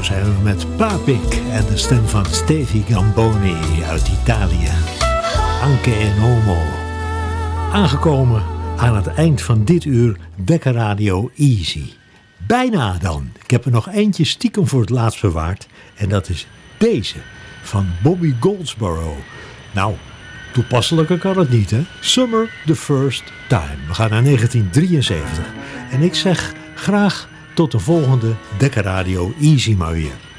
zijn we met Papik en de stem van Stevie Gamboni uit Italië. Anche en Homo. Aangekomen aan het eind van dit uur Wekker Radio Easy. Bijna dan. Ik heb er nog eentje stiekem voor het laatst bewaard. En dat is deze van Bobby Goldsboro. Nou, toepasselijker kan het niet, hè? Summer the First Time. We gaan naar 1973. En ik zeg graag tot de volgende Wekker Radio Easy maar weer.